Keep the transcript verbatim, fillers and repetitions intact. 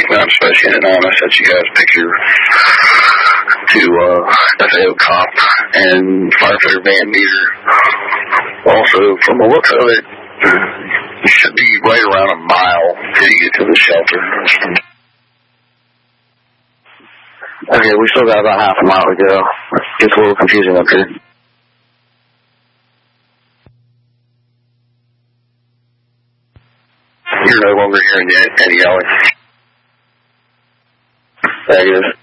Mountain Special Anonymous that you guys pick your to uh, F A O cop and firefighter Van Meter. Also, from the looks of it, you should be right around a mile till you get to the shelter. Okay, we still got about half a mile to go. It gets a little confusing up here. You're no longer hearing any yelling. Negative.